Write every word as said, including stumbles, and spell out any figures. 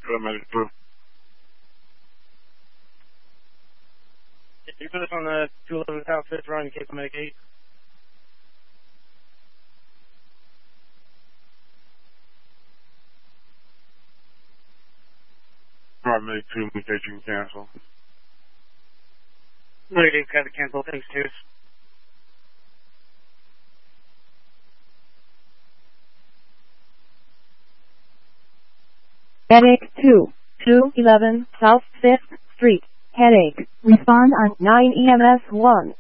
Paramedic two. You put us on the two eleven South fifth run in case of Medic eight. Paramedic two, mutation cancel. Medic eight's got to cancel, thanks, two. Medic two, two eleven South fifth Street, headache. Respond on nine E M S one.